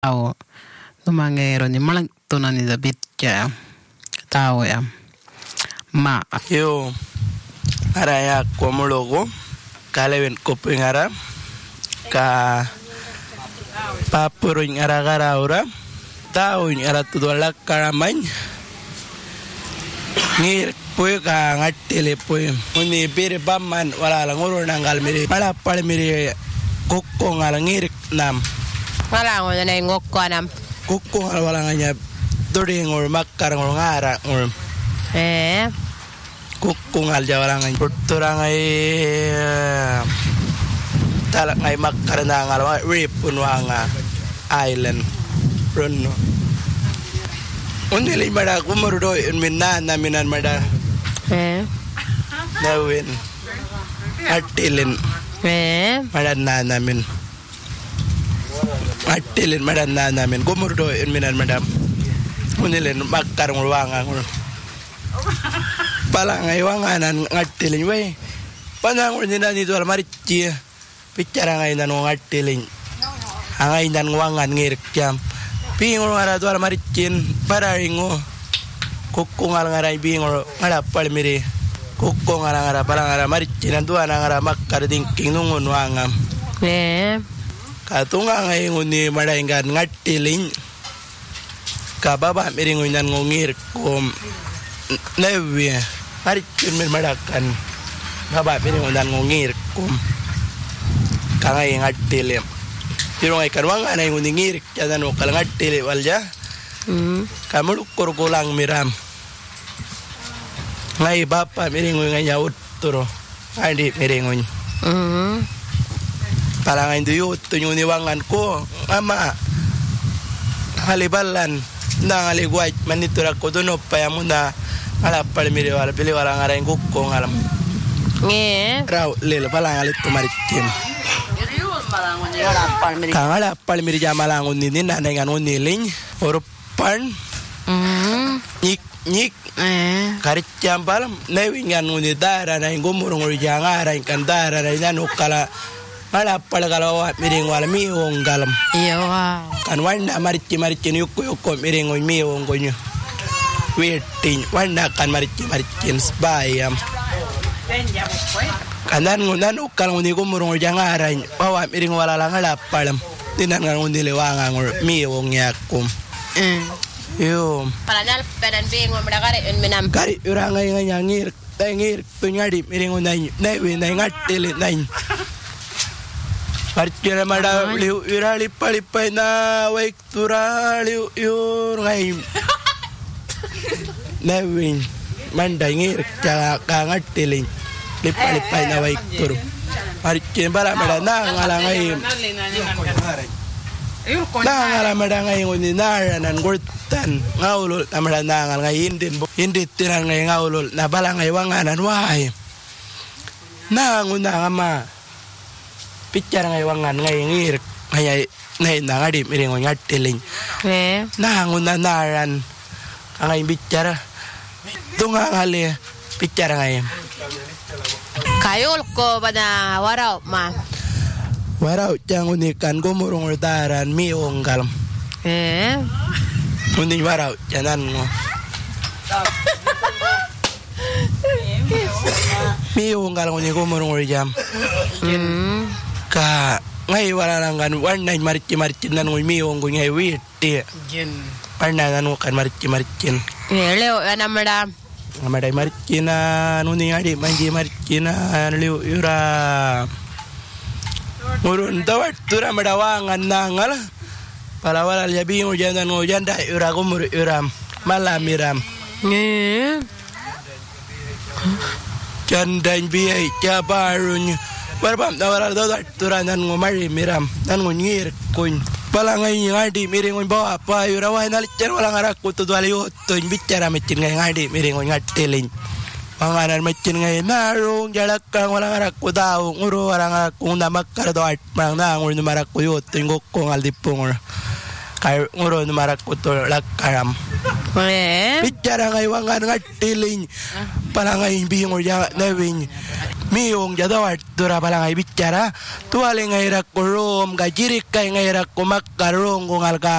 Au lumangero ni malantuna ni da bitja tao ya ma yo araya komulogo kalewen kopengara ka papuro ngara gara ora tao ngara tudolak karamain ngir poe ka ngatele poe muni bere bamman wala la ngoro nangal mire pala pal mire kokko ngal ngir nam wala ngo na ngokko nam kokko ngal wala nganya dori ngor makkar ngor ngara ngor kokko ngal jawala ngany portora ngai talak ngai makkar na ngal rip unwanga island runno Undi mada kumurdo minna na minan mada. Nawin. Artilin. Mada na namin. Artilin mada na namin. Kumurdo minan mada. Unilin makkar ngulwanga ngul. Pala ngay wanganan artilin way. Panang unina nito almarichi. Picara ngay nanong artilin. Angay nan wangan ngirik jam. Pingol ngara tuar maricin pararingo kokko ngara bingol ngara palmiri kokko ngara palang ngara maricin tuar ngara makkar dingking nungun wangam katunga ngai nguni madaingan ngatiling kababa miringun nan ngongir kom nevi maricin mir madakan baba miringun nan ngongir kom kangai ngatiling Tiro ngay karwang anay nguningir kaya no kalangat tili walja. Kamu kulang miram. Ngay bapa miringoy ngay yaut turo. Adi miringoy. Palangay duyo tunyo niwangan ko ama halibalan nang aligwait manitura ko dono pa yamuna alapal miriwala pili wala ngaray ko ngalam. Raw lil palang alit tumaritim. Kangala palmir jamalangun nini nanengan uniling urupan nyik karit jampal newingan uni dara na ingumurung urjangara ingkan dara na inanukala ngala pal kalawa miring wala miong galam kan wanda marici yuko miring miong konyo weting wanda kan marici sbayam Kanan ngunan ukal nguni kumurung jangaran bawa miring wala lang alapalam tinan nga nguni liwangang miwong yakum yo palanal pedan bingo madakare minam kari urangay nga ngir tengir tunyadi miring unay newi nay ngatili nay parkira mada liu urali palipay na waik turali ur ngay newi manday ngir ka ngatili lipalipay na way turo. Marikin bala mada nangala ngay. Nangala mada ngay nguninara nan gurtan. Ngaulol na mada nangal ngay hindi tinan ngay ngaulol na bala ngay wanganan wahay. Nanguna nga ma. Pichar ngay wangan ngay ngir. Ngay nangadi miringo ngatiling. Nanguna naran. Ngay bichara. Tunga ngali. Pichar ngay. Kayol ko ba na waraw ma? Waraw tiyang unikan gumurong urdaran miong galam. Uning waraw tiyanan mo. Miong galam uning gumurong urjam. Ka ngay wala lang gan warnay marichi nan miong ngay witi. Warna nan kan marichi. Leo ana madam. Amaday marikina nuni ngadi manji marikina liu yura murun tawat tura madawangan nangal pala wala yabi ujanan ujanda yura kumur yuram malamiram jandan biay jabarun barbam tawara tawat tura nan ngumari miram nan ngir kun pala ngay ngadi miringon bawa pa yurawan nalichan wala ngarak kutu waliyo to bicara mecin ngay ngadi miringon ngatiling panganan mecin ngay narung jalakang wala ngarak ku daw nguro wala ngarak kung namakkar do art mang nangur numarak ku yo to ngokko ngal dipung kay nguro numarak ku to lakaram bicara ngay wangan ngatiling palangay bingo ya neving miong jadawat dura palangay bicara tuwali ngay rak korom gajirik kay ngay rak kumak karong kung alka